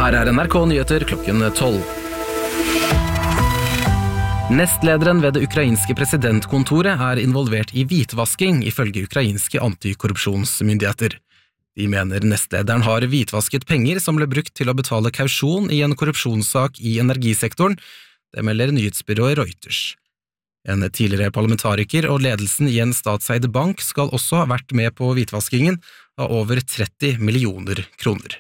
Her NRK Nyheter klokken 12. Nestlederen ved det ukrainske presidentkontoret involvert i hvitvasking, ifølge ukrainske antikorrupsjonsmyndigheter. De mener nestlederen har hvitvasket penger som ble brukt til å betale kausjon i en korrupsjonssak i energisektoren, det melder nyhetsbyrået Reuters. En tidligere parlamentariker og ledelsen i en statseid bank skal også ha vært med på hvitvaskingen av over 30 millioner kroner.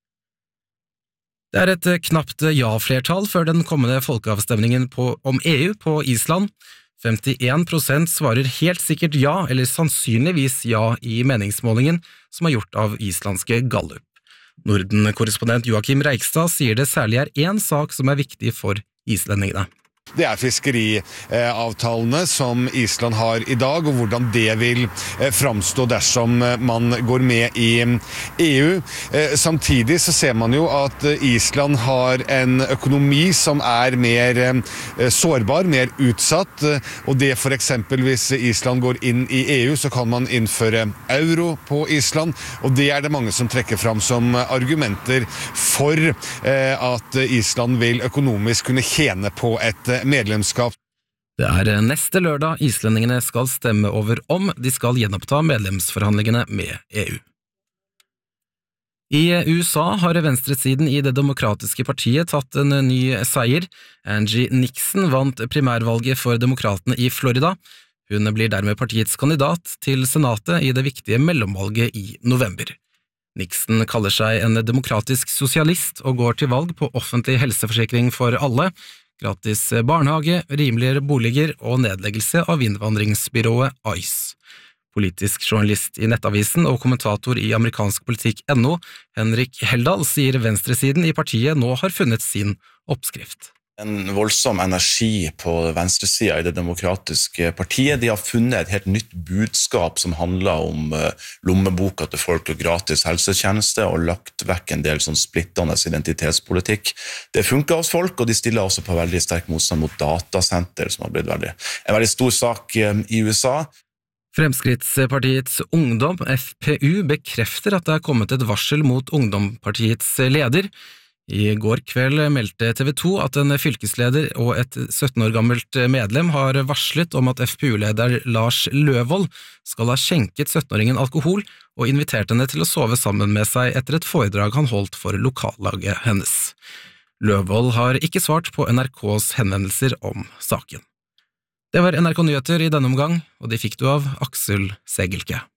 Det et knapt ja-flertall før den kommende folkeavstemningen om EU på Island. 51% svarer helt sikkert ja eller sannsynligvis ja i meningsmålingen som gjort av islandske Gallup. Norden-korrespondent Joakim Reikstad sier det særlig en sak som viktig for islendingene. Det fiskeriavtalene som Island har i dag, og hvordan det vil framstå dersom man går med i EU. Samtidig så ser man jo at Island har en økonomi som mer sårbar, mer utsatt, og det for eksempel hvis Island går inn i EU, så kan man innføre euro på Island, og det det mange som trekker fram som argumenter for at Island vil økonomisk kunne tjene på et medlemskap. Det neste lørdag islendingene skal stemme over om de skal gjenoppta medlemsforhandlingene med EU. I USA har venstresiden i det demokratiske partiet tatt en ny seier. Angie Nixon vant primærvalget for demokratene i Florida. Hun blir dermed partiets kandidat til senatet i det viktige mellomvalget i november. Nixon kaller seg en demokratisk sosialist og går til valg på offentlig helseforsikring for alle, gratis barnehage, rimeligere boliger og nedleggelse av innvandringsbyrået ICE. Politisk journalist i Nettavisen og kommentator i amerikansk politikk.no, Henrik Heldal, sier venstresiden i partiet nå har funnet sin oppskrift. En voldsom energi på venstresida i det demokratiske partiet. De har funnet et helt nytt budskap som handler om lommeboka til folk og gratis helsetjeneste, og lagt vekk en del sånn splittende identitetspolitikk. Det funker hos folk, og de stiller også på veldig sterk motstand mot datasenter, som har blitt en veldig stor sak i USA. Fremskrittspartiets Ungdom, FPU, bekrefter at det kommet et varsel mot Ungdomspartiets leder. I går kveld meldte TV 2 at en fylkesleder og et 17 år gammelt medlem har varslet om at FPU-leder Lars Løvold skal ha skjenket 17-åringen alkohol og invitert henne til å sove sammen med seg etter et foredrag han holdt for lokallaget hennes. Løvold har ikke svart på NRKs henvendelser om saken. Det var NRK Nyheter i denne omgang, og de fikk du av Aksel Segelke.